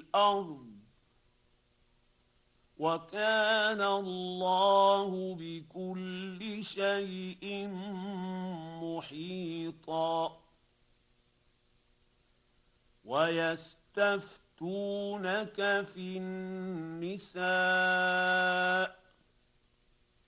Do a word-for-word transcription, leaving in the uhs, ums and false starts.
الأرض وكان الله بكل شيء محيطا ويستفتونك في النساء